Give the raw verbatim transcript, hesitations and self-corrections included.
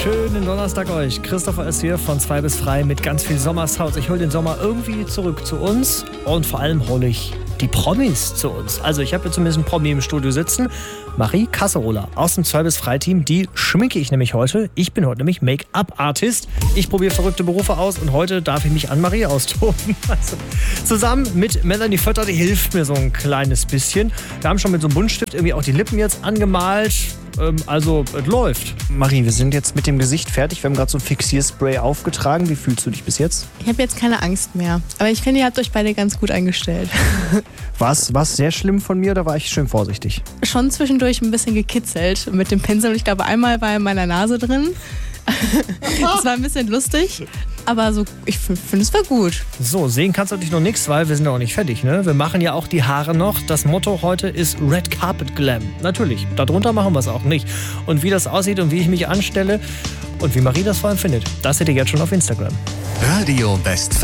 Schönen Donnerstag euch. Christopher ist hier von zwei bis frei mit ganz viel Sommersounds. Ich hole den Sommer irgendwie zurück zu uns und vor allem hole ich die Promis zu uns. Also ich habe hier zumindest einen Promi im Studio sitzen. Marie Kasserola aus dem zwei bis frei Team. Die schminke ich nämlich heute. Ich bin heute nämlich Make-up-Artist. Ich probiere verrückte Berufe aus und heute darf ich mich an Marie austoben. Also, zusammen mit Melanie Vötter, die hilft mir so ein kleines bisschen. Wir haben schon mit so einem Buntstift irgendwie auch die Lippen jetzt angemalt. Also, es läuft. Marie, wir sind jetzt mit dem Gesicht fertig. Wir haben gerade so ein Fixierspray aufgetragen. Wie fühlst du dich bis jetzt? Ich habe jetzt keine Angst mehr. Aber ich finde, ihr habt euch beide ganz gut eingestellt. War es sehr schlimm von mir oder war ich schön vorsichtig? Schon zwischendurch ein bisschen gekitzelt mit dem Pinsel. Und ich glaube, einmal war er in meiner Nase drin. Das war ein bisschen lustig. Aber so, ich finde, es war gut. So, sehen kannst du natürlich noch nichts, weil wir sind ja auch nicht fertig, ne? Wir machen ja auch die Haare noch. Das Motto heute ist Red Carpet Glam. Natürlich, darunter machen wir es auch nicht. Und wie das aussieht und wie ich mich anstelle und wie Marie das vor allem findet, das seht ihr jetzt schon auf Instagram. Radio Westfalen.